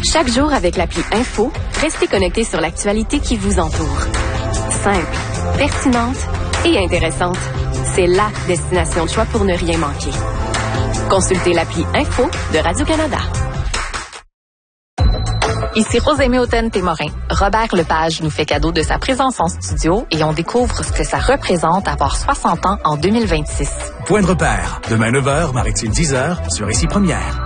Chaque jour avec l'appli Info, restez connecté sur l'actualité qui vous entoure. Simple, pertinente et intéressante. C'est la destination de choix pour ne rien manquer. Consultez l'appli Info de Radio-Canada. Ici Rosémie Hautain-Témorin. Robert Lepage nous fait cadeau de sa présence en studio et on découvre ce que ça représente avoir 60 ans en 2026. Point de repère. Demain 9h, Maritime 10h, sur Ici Première.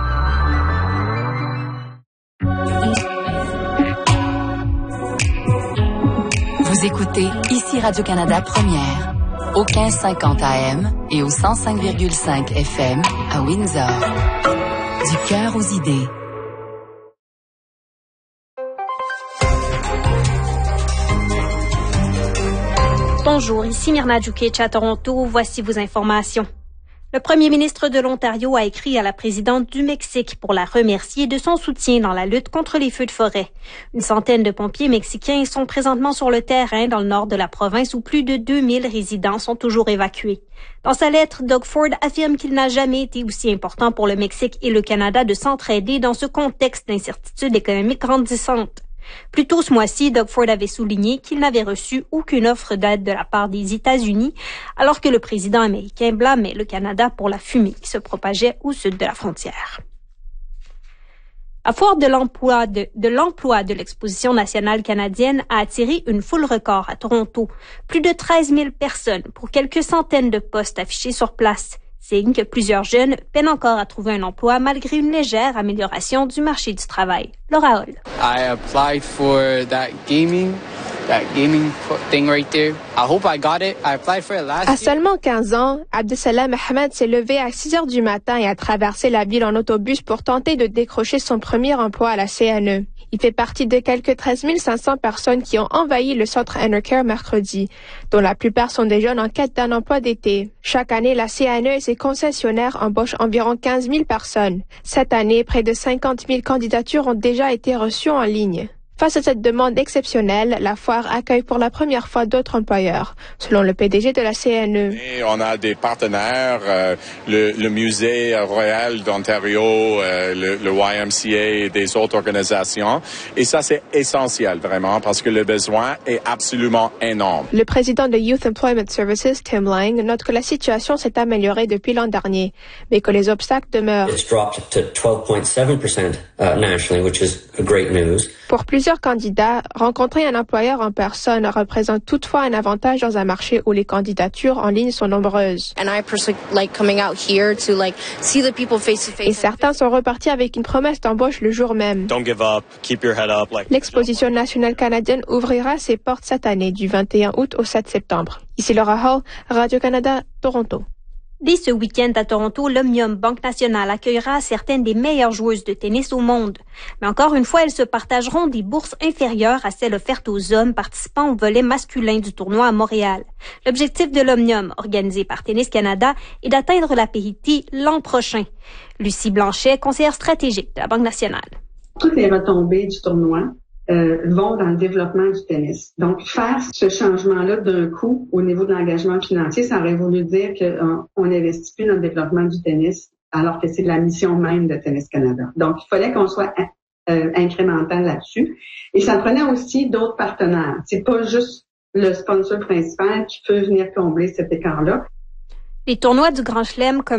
Vous écoutez Ici Radio-Canada Première, au 1550 AM et au 105,5 FM à Windsor. Du cœur aux idées. Bonjour, ici Myrna Djoukitch à Toronto. Voici vos informations. Le premier ministre de l'Ontario a écrit à la présidente du Mexique pour la remercier de son soutien dans la lutte contre les feux de forêt. Une centaine de pompiers mexicains sont présentement sur le terrain dans le nord de la province où plus de 2000 résidents sont toujours évacués. Dans sa lettre, Doug Ford affirme qu'il n'a jamais été aussi important pour le Mexique et le Canada de s'entraider dans ce contexte d'incertitude économique grandissante. Plus tôt ce mois-ci, Doug Ford avait souligné qu'il n'avait reçu aucune offre d'aide de la part des États-Unis, alors que le président américain blâmait le Canada pour la fumée qui se propageait au sud de la frontière. La foire de l'emploi de l'Exposition nationale canadienne a attiré une foule record à Toronto. Plus de 13 000 personnes pour quelques centaines de postes affichés sur place. Signe que plusieurs jeunes peinent encore à trouver un emploi malgré une légère amélioration du marché du travail. Laura Hall. I applied for that gaming thing right there. I hope I got it. I applied for it last year. À seulement 15 ans, Abdesalam Ahmed s'est levé à 6 heures du matin et a traversé la ville en autobus pour tenter de décrocher son premier emploi à la CNE. Il fait partie de quelques 13 500 personnes qui ont envahi le centre Enercare mercredi, dont la plupart sont des jeunes en quête d'un emploi d'été. Chaque année, la CNE et ses concessionnaires embauchent environ 15 000 personnes. Cette année, près de 50 000 candidatures ont déjà été reçues en ligne. Face à cette demande exceptionnelle, la foire accueille pour la première fois d'autres employeurs, selon le PDG de la CNE. Et on a des partenaires, le Musée royal d'Ontario, le YMCA et des autres organisations. Et ça, c'est essentiel, vraiment, parce que le besoin est absolument énorme. Le président de Youth Employment Services, Tim Lang, note que la situation s'est améliorée depuis l'an dernier, mais que les obstacles demeurent. It's dropped to 12.7% nationally, which is great news. Pour plusieurs candidats, rencontrer un employeur en personne représente toutefois un avantage dans un marché où les candidatures en ligne sont nombreuses. Et certains sont repartis avec une promesse d'embauche le jour même. L'Exposition nationale canadienne ouvrira ses portes cette année du 21 août au 7 septembre. Ici Laura Hall, Radio-Canada, Toronto. Dès ce week-end à Toronto, l'Omnium Banque Nationale accueillera certaines des meilleures joueuses de tennis au monde. Mais encore une fois, elles se partageront des bourses inférieures à celles offertes aux hommes participant au volet masculin du tournoi à Montréal. L'objectif de l'Omnium, organisé par Tennis Canada, est d'atteindre la parité l'an prochain. Lucie Blanchet, conseillère stratégique de la Banque Nationale. Toutes les retombées du tournoi vont dans le développement du tennis. Donc, faire ce changement-là d'un coup au niveau de l'engagement financier, ça aurait voulu dire qu'on n'investit plus dans le développement du tennis, alors que c'est la mission même de Tennis Canada. Donc, il fallait qu'on soit incrémental là-dessus. Et ça prenait aussi d'autres partenaires. C'est pas juste le sponsor principal qui peut venir combler cet écart-là. Les tournois du Grand Chelem comme